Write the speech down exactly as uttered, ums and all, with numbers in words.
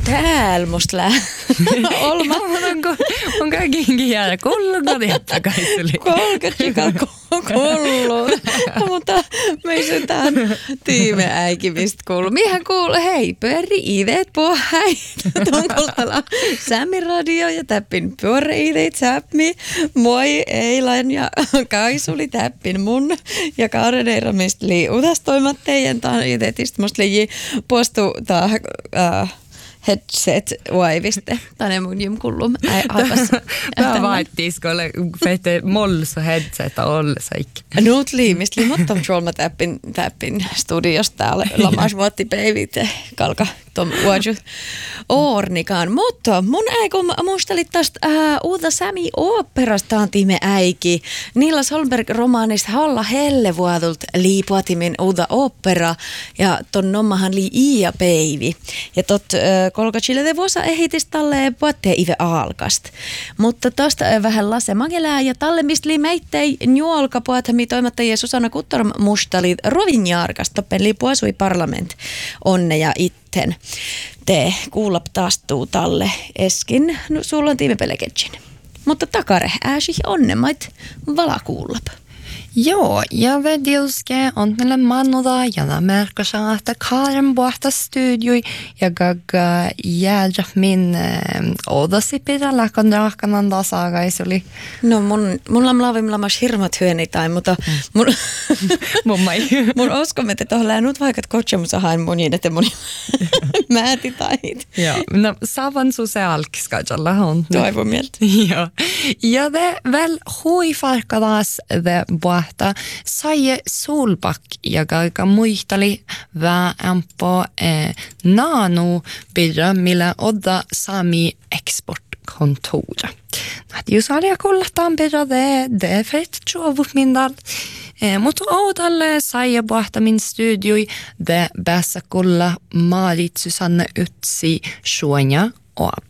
täällä musta lää. Olma. Onko, onko kinkin jäädä kullunko tietää kai tuli? Kolkatsikal kullu. Mutta me ei tämän tiime äikivistä kuulu. Mihän kuulu? Hei, pyöri ideet pohäi. Tunkultala Sämmi radio ja täppin pyöri ideet säpmi. Moi Eilan ja Kaisuli täppin mun. Ja Kaaren Eiramista liiutas toimat teidän taan ideetistä. Musta liii postu tää äh, headset vaiviste. Tänne mun jumkullum. Mä vaittis, kun feitte molso headset ollessa ikki. Nuut liimistä liimottom trolma täppin, täppin studiosta täällä lamas vuotti peivit kalka tom uaju ornikaan. Mutta mun äikö muistelit tästä äh, uutta Sami oopperastaan tiime äiki. Niilas Holmberg romaanista Halla Hellevuodult liipuatimin uutta opera ja ton nommahan lii Iia Peivi. Ja tot äh, kolka chilede vuosa ehitis talle puattee ive alkast. Mutta tosta äh, vähän Lasse Magelää ja talle mistä lii meittei njuolka puatami toimittajia Susanna Kuttorm mustalit Rovinjaarkast toppen lii puasui parlament onne ja itten. Te kuulap taastuu talle eskin. No, sulla on tiimepeleketsin. Mutta takare ääsi onnemait vala kuulap. Joo, ja vedilske onnelle mannoda ja märkasa, että Karen buahta studioi ja gaga jäädä min odasi pidä läkon rahkanan tasagais oli. No mun, mulla on laavim lamas hirmat hyöni tai, mutta mun, mun mai. mun uskomme, että tuohon läänut vaikka kotsemusa hain monin, että mun määtitait. Joo, no savan su se alkiskajalla on. Toivon mieltä. Joo, ja det väl hui farkadas det buahta sai Solbakk ja aika muistali vähän på eh, nano bidra millä odda Sami exportkontor. Jos alia kullataan bidra det det fett tjovut mindal. Eh, mutta oudalle sai buahta min studioi det bäsa kulla Marit Susanne Utsi Suonja och